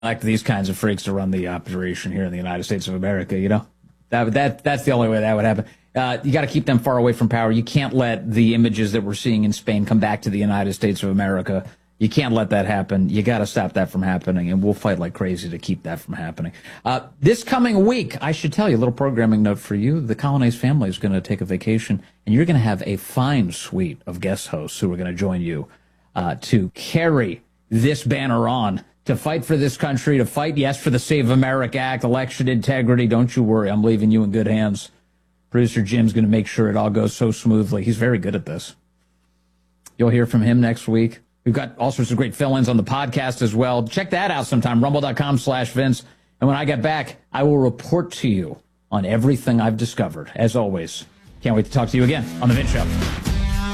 Like these kinds of freaks to run the operation here in the United States of America, you know? That's the only way that would happen. You got to keep them far away from power. You can't let the images that we're seeing in Spain come back to the United States of America. You can't let that happen. You got to stop that from happening, and we'll fight like crazy to keep that from happening. This coming week, I should tell you, a little programming note for you. The Colonnese family is going to take a vacation, and you're going to have a fine suite of guest hosts who are going to join you to carry this banner on, to fight for this country, to fight, yes, for the Save America Act, election integrity. Don't you worry. I'm leaving you in good hands. Producer Jim's going to make sure it all goes so smoothly. He's very good at this. You'll hear from him next week. We've got all sorts of great fill-ins on the podcast as well. Check that out sometime, rumble.com/Vince. And when I get back, I will report to you on everything I've discovered. As always, can't wait to talk to you again on The Vince Show.